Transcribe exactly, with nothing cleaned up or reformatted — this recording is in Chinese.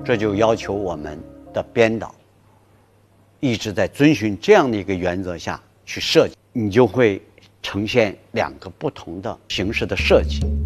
这就要求我们的编导一直在遵循这样的一个原则下去设计，你就会呈现两个不同的形式的设计。